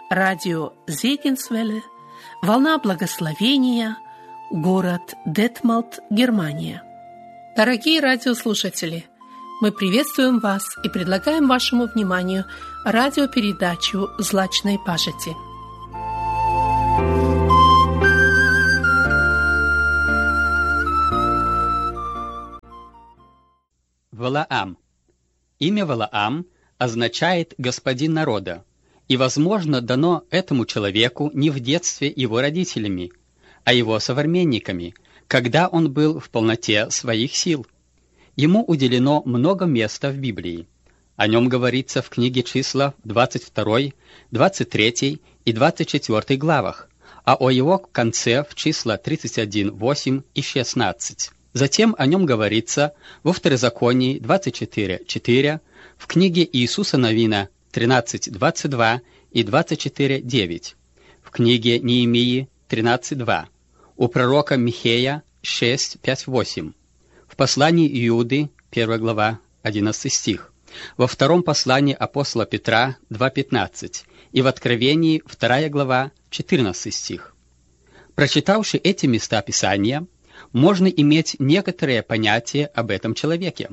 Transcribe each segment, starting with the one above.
радио Зегенсвелле, волна благословения, город Детмалт, Германия. Дорогие радиослушатели, мы приветствуем вас и предлагаем вашему вниманию радиопередачу «Злачной пажити». Валаам. Имя Валаам означает «господин народа», и, возможно, дано этому человеку не в детстве его родителями, а его современниками, когда он был в полноте своих сил. Ему уделено много места в Библии. О нем говорится в книге Числа 22, 23 и 24 главах, а о его конце в Числа 31, 8 и 16. Затем о нем говорится во Второзаконии 24, 4, в книге Иисуса Навина 13, 22 и 24, 9, в книге Неемии 13, 2, у пророка Михея 6, 5, 8, в послании Иуды 1 глава 11 стих, во втором послании апостола Петра 2, 15 и в Откровении 2 глава 14 стих. Прочитавши эти места Писания, можно иметь некоторое понятие об этом человеке.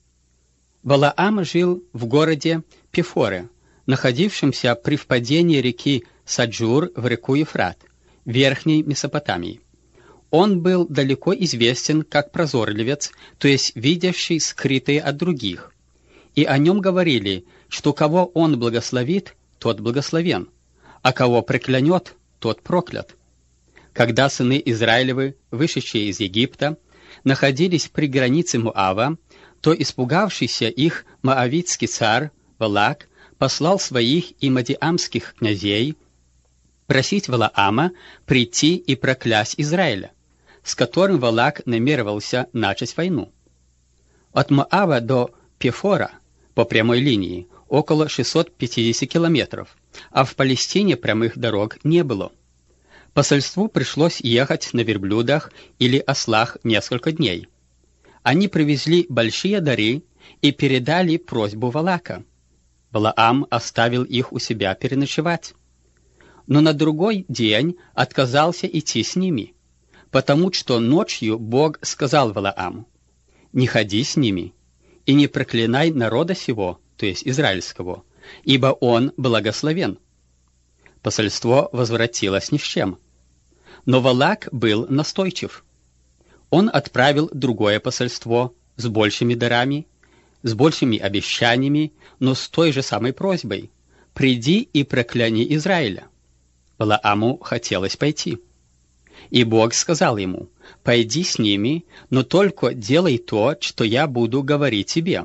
Валаам жил в городе Пефоре, находившемся при впадении реки Саджур в реку Ефрат, в Верхней Месопотамии. Он был далеко известен как прозорливец, то есть видящий скрытые от других. И о нем говорили, что кого он благословит, тот благословен, а кого проклянет, тот проклят. Когда сыны Израилевы, вышедшие из Египта, находились при границе Моава, то испугавшийся их моавитский царь Валак послал своих и мадиамских князей просить Валаама прийти и проклясть Израиля, с которым Валак намеревался начать войну. От Моава до Пефора по прямой линии около 650 километров, а в Палестине прямых дорог не было. Посольству пришлось ехать на верблюдах или ослах несколько дней. Они привезли большие дары и передали просьбу Валака. Валаам оставил их у себя переночевать. Но на другой день отказался идти с ними, потому что ночью Бог сказал Валааму: «Не ходи с ними и не проклинай народа сего», то есть израильского, «ибо он благословен». Посольство возвратилось ни с чем. Но Валак был настойчив. Он отправил другое посольство с большими дарами, с большими обещаниями, но с той же самой просьбой: «Приди и прокляни Израиля». Валааму хотелось пойти. И Бог сказал ему: «Пойди с ними, но только делай то, что я буду говорить тебе».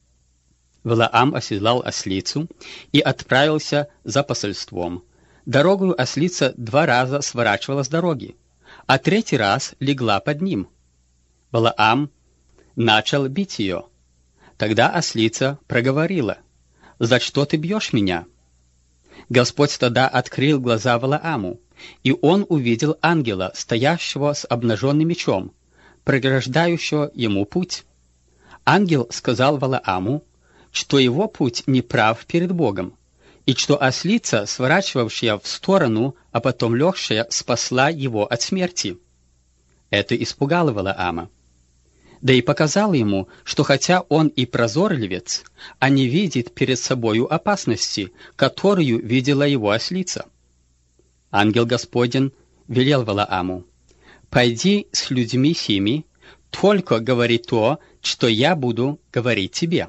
Валаам оседлал ослицу и отправился за посольством. Дорогою ослица 2 раза сворачивала с дороги, а 3-й раз легла под ним. Валаам начал бить ее. Тогда ослица проговорила: «За что ты бьешь меня?» Господь тогда открыл глаза Валааму, и он увидел ангела, стоящего с обнаженным мечом, преграждающего ему путь. Ангел сказал Валааму, что его путь неправ перед Богом, и что ослица, сворачивавшая в сторону, а потом легшая, спасла его от смерти. Это испугало Валаама. Да и показало ему, что хотя он и прозорливец, а не видит перед собою опасности, которую видела его ослица. Ангел Господень велел Валааму: «Пойди с людьми сими, только говори то, что я буду говорить тебе».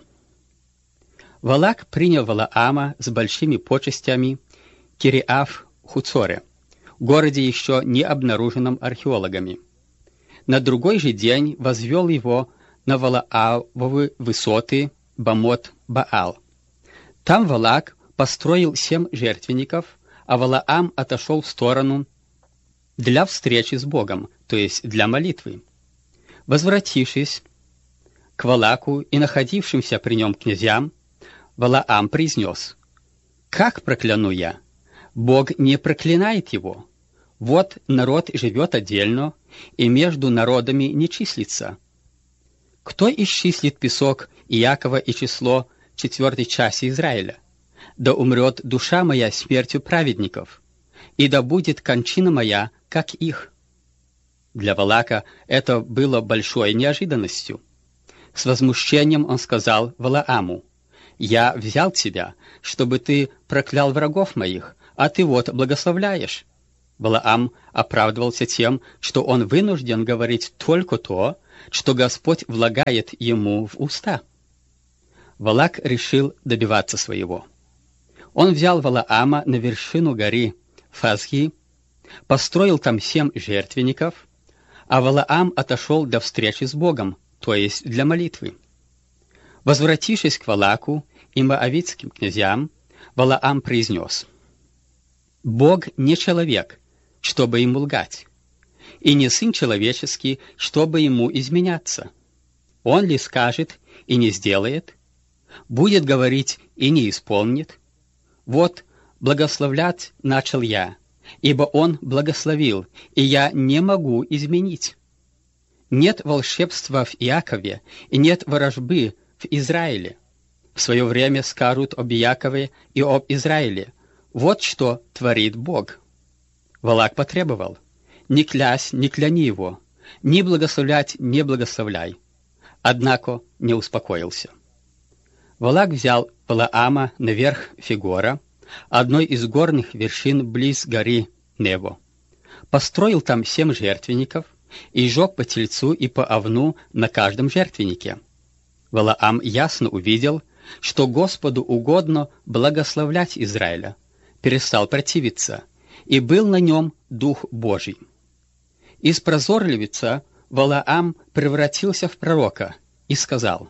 Валак принял Валаама с большими почестями в Кириаф-Хуцоре, городе еще не обнаруженном археологами. На другой же день возвел его на Валаавовы высоты Бамот-Баал. Там Валак построил 7 жертвенников, а Валаам отошел в сторону для встречи с Богом, то есть для молитвы. Возвратившись к Валаку и находившимся при нем князьям, Валаам произнес: «Как прокляну я? Бог не проклинает его. Вот народ живет отдельно, и между народами не числится. Кто исчислит песок Иакова и число 4 части Израиля? да умрет душа моя смертью праведников, и да будет кончина моя, как их». Для Валака это было большой неожиданностью. С возмущением он сказал Валааму: «Я взял тебя, чтобы ты проклял врагов моих, а ты вот благословляешь». Валаам оправдывался тем, что он вынужден говорить только то, что Господь влагает ему в уста. Валак решил добиваться своего. Он взял Валаама на вершину горы Фазги, построил там 7 жертвенников, а Валаам отошел до встречи с Богом, то есть для молитвы. Возвратившись к Валаку и моавитским князьям, Валаам произнес: «Бог не человек, чтобы ему лгать, и не сын человеческий, чтобы ему изменяться. Он ли скажет и не сделает, будет говорить и не исполнит? Вот благословлять начал я, ибо он благословил, и я не могу изменить. Нет волшебства в Иакове, и нет ворожбы в Израиле. В свое время скажут об Иакове и об Израиле: вот что творит Бог». Валак потребовал: «Не клясь, не кляни его, ни благословлять не благословляй». Однако не успокоился. Валак взял Валаама наверх Фигора, одной из горных вершин близ горы Нево, построил там 7 жертвенников и сжег по тельцу и по овну на каждом жертвеннике. Валаам ясно увидел, что Господу угодно благословлять Израиля, перестал противиться, и был на нем Дух Божий. Из прозорливица Валаам превратился в пророка и сказал: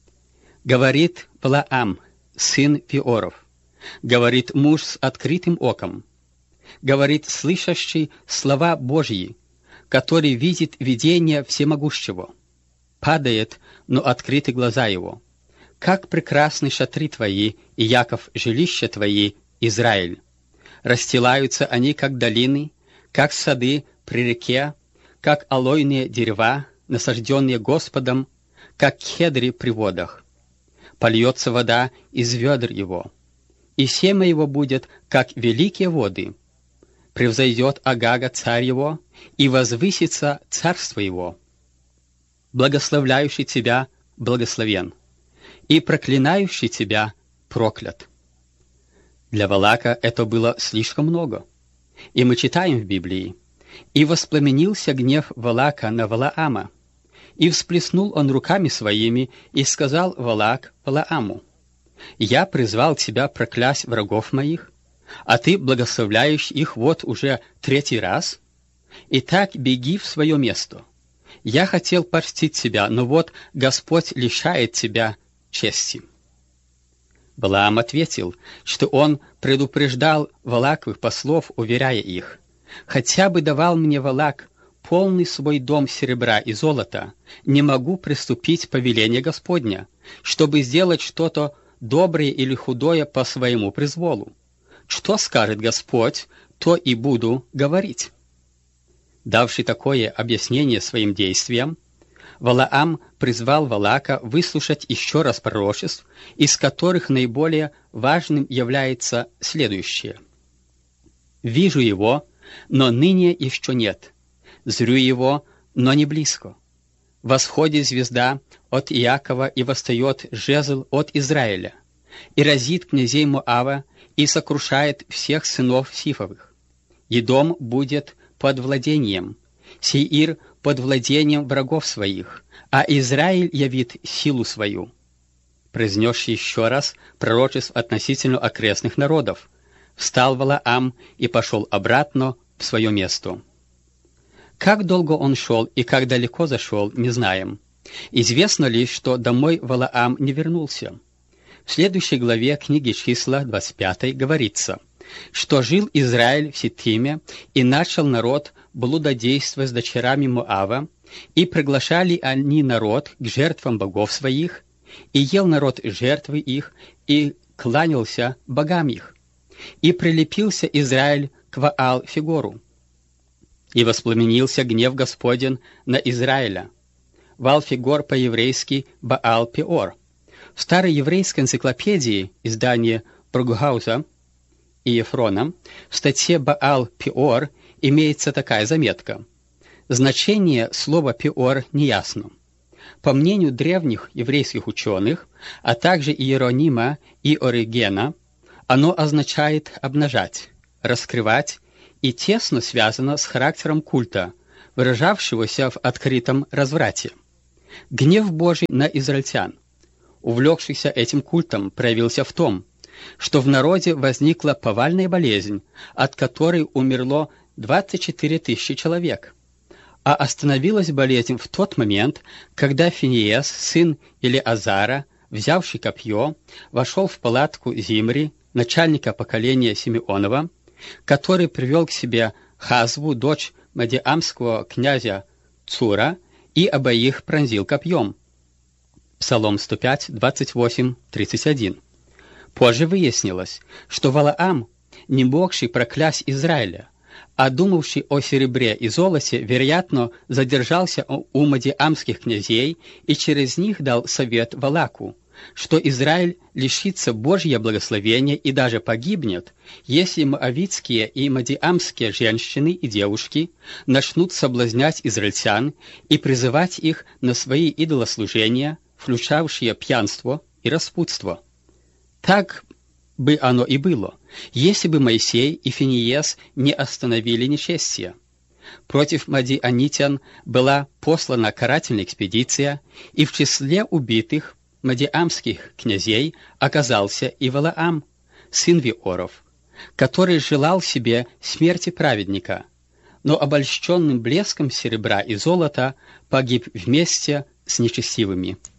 «Говорит Валаам, сын Пеоров, говорит муж с открытым оком, говорит слышащий слова Божьи, который видит видение всемогущего. Падает, но открыты глаза его. Как прекрасны шатры твои, и Яков жилища твои, Израиль! Расстилаются они, как долины, как сады при реке, как алойные дерева, насажденные Господом, как кедры при водах. Польется вода из ведр его, и семя его будет, как великие воды. Превзойдет Агага царь его, и возвысится царство его. Благословляющий тебя благословен, и проклинающий тебя проклят». Для Валака это было слишком много. И мы читаем в Библии: «И воспламенился гнев Валака на Валаама, и всплеснул он руками своими, и сказал Валак Валааму: я призвал тебя проклясть врагов моих, а ты благословляешь их вот уже 3-й раз? Итак, беги в свое место. Я хотел польстить тебя, но вот Господь лишает тебя чести». Валаам ответил, что он предупреждал Валаковых послов, уверяя их: «Хотя бы давал мне Валак полный свой дом серебра и золота, не могу приступить повеление Господня, чтобы сделать что-то доброе или худое по своему призволу. Что скажет Господь, то и буду говорить». Давший такое объяснение своим действиям, Валаам призвал Валака выслушать еще раз пророчеств, из которых наиболее важным является следующее: «Вижу его, но ныне еще нет. Зрю его, но не близко. Восходит звезда от Иакова, и восстает жезл от Израиля, и разит князей Моава, и сокрушает всех сынов Сифовых. Едом будет под владением, Сеир под владением врагов своих, а Израиль явит силу свою». Произнесший еще раз пророчеств относительно окрестных народов, встал Валаам и пошел обратно в свое место. Как долго он шел и как далеко зашел, не знаем. Известно лишь, что домой Валаам не вернулся. В следующей главе книги Числа 25 говорится, что жил Израиль в Ситиме, и начал народ блудодействовать с дочерями Моава, и приглашали они народ к жертвам богов своих, и ел народ жертвы их, и кланялся богам их. И прилепился Израиль к Ваал-Фигору. И воспламенился гнев Господень на Израиля. Ваал-Фигор по-еврейски Баал-Пеор. В старой еврейской энциклопедии, издание Бруггауза и Ефрона в статье Баал-Пеор имеется такая заметка. Значение слова «пеор» неясно. По мнению древних еврейских ученых, а также Иеронима и Оригена, оно означает обнажать, раскрывать и тесно связано с характером культа, выражавшегося в открытом разврате. Гнев Божий на израильтян, увлекшихся этим культом, проявился в том, что в народе возникла повальная болезнь, от которой умерло 24 тысячи человек. А остановилась болезнь в тот момент, когда Финиес, сын Илеазара, взявший копье, вошел в палатку Зимри, начальника поколения Симеонова, который привел к себе Хазву, дочь мадиамского князя Цура, и обоих пронзил копьем. Псалом 105, 28, 31. Позже выяснилось, что Валаам, не могший проклясть Израиля, а думавший о серебре и золоте, вероятно, задержался у мадиамских князей и через них дал совет Валаку, что Израиль лишится Божьего благословения и даже погибнет, если моавитские и мадиамские женщины и девушки начнут соблазнять израильтян и призывать их на свои идолослужения, включавшие пьянство и распутство. Так бы оно и было, если бы Моисей и Финиес не остановили нечестие. Против мадианитян была послана карательная экспедиция, и в числе убитых мадиамских князей оказался и Валаам, сын Виоров, который желал себе смерти праведника, но обольщенным блеском серебра и золота погиб вместе с нечестивыми.